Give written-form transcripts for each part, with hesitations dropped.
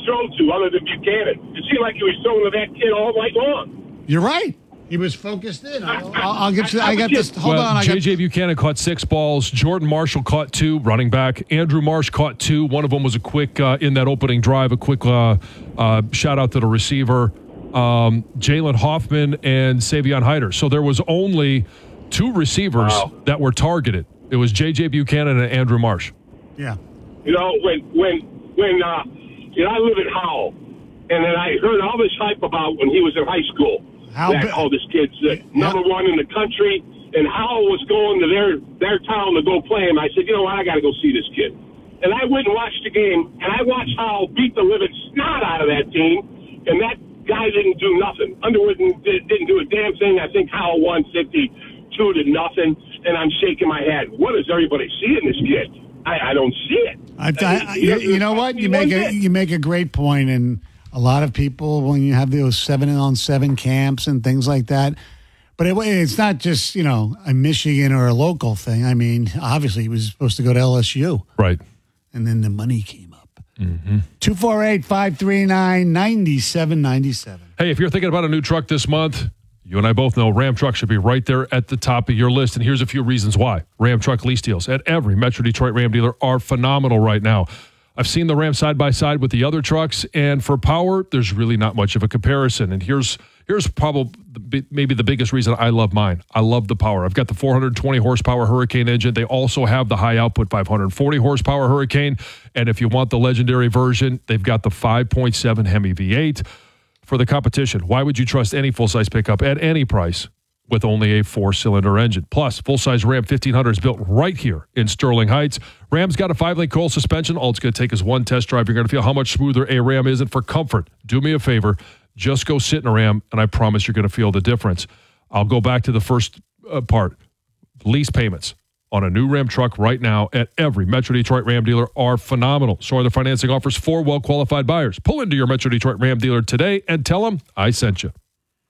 throw to other than Buchanan. It seemed like he was throwing to that kid all night long. You're right. He was focused in. I'll get you. I got this. Hold on. J.J. Buchanan caught 6 balls. Jordan Marshall caught 2, running back. Andrew Marsh caught 2. One of them was a quick, in that opening drive, a quick shout out to the receiver, Jalen Hoffman and Savion Hyder. So there was only 2 receivers that were targeted. It was J.J. Buchanan and Andrew Marsh. Yeah. You know, when I live in Howell, and then I heard all this hype about when he was in high school. This kid's number 1 in the country, and Howell was going to their town to go play him. I said, you know what, I got to go see this kid. And I went and watched the game, and I watched Howell beat the living snot out of that team, and that guy didn't do nothing. Underwood didn't do a damn thing. I think Howell won 52 to nothing, and I'm shaking my head. What does everybody see in this kid? I don't see it. You know what? You make a great point, and a lot of people, when you have those 7-on-7 camps and things like that, but it's not just, a Michigan or a local thing. I mean, obviously he was supposed to go to LSU. Right. And then the money came up. 248-539-9797. Hey, if you're thinking about a new truck this month, you and I both know Ram Truck should be right there at the top of your list, and here's a few reasons why. Ram Truck lease deals at every Metro Detroit Ram dealer are phenomenal right now. I've seen the Ram side by side with the other trucks, and for power, there's really not much of a comparison. And here's probably maybe the biggest reason I love mine. I love the power. I've got the 420 horsepower Hurricane engine. They also have the high output 540 horsepower Hurricane. And if you want the legendary version, they've got the 5.7 Hemi V8. For the competition, why would you trust any full-size pickup at any price with only a 4-cylinder engine? Plus, full-size Ram 1500 is built right here in Sterling Heights. Ram's got a 5-link coil suspension. All it's going to take is one test drive. You're going to feel how much smoother a Ram is. And for comfort, do me a favor, just go sit in a Ram, and I promise you're going to feel the difference. I'll go back to the first part. Lease payments on a new Ram truck right now at every Metro Detroit Ram dealer are phenomenal. So are the financing offers for well-qualified buyers. Pull into your Metro Detroit Ram dealer today and tell them I sent you.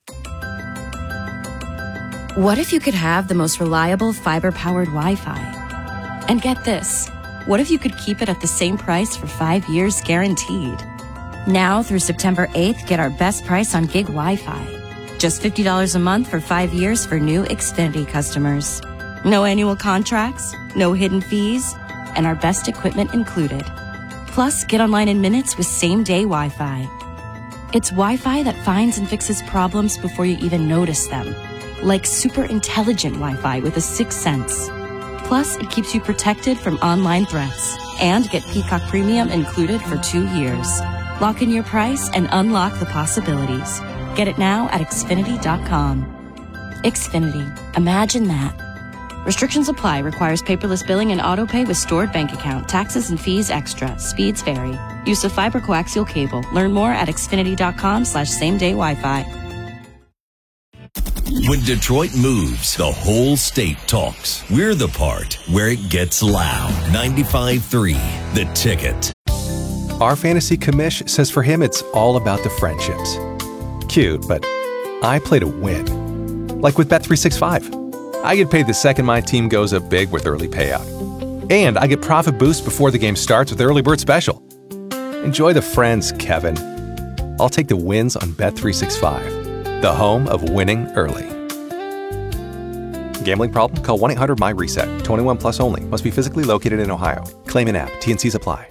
What if you could have the most reliable fiber-powered Wi-Fi? And get this, what if you could keep it at the same price for 5 years guaranteed? Now through September 8th, get our best price on gig Wi-Fi. Just $50 a month for 5 years for new Xfinity customers. No annual contracts, no hidden fees, and our best equipment included. Plus, get online in minutes with same-day Wi-Fi. It's Wi-Fi that finds and fixes problems before you even notice them. Like super intelligent Wi-Fi with a 6th sense. Plus, it keeps you protected from online threats. And get Peacock Premium included for 2 years. Lock in your price and unlock the possibilities. Get it now at Xfinity.com. Xfinity. Imagine that. Restrictions apply. Requires paperless billing and auto-pay with stored bank account. Taxes and fees extra. Speeds vary. Use of fiber coaxial cable. Learn more at Xfinity.com/same-day Wi-Fi. When Detroit moves, the whole state talks. We're the part where it gets loud. 95.3, The Ticket. Our fantasy commish says for him it's all about the friendships. Cute, but I play to win. Like with Bet365. I get paid the second my team goes up big with early payout. And I get profit boost before the game starts with Early Bird Special. Enjoy the friends, Kevin. I'll take the wins on Bet365, the home of winning early. Gambling problem? Call 1-800-MY-RESET. 21 plus only. Must be physically located in Ohio. Claim in app. T&Cs apply.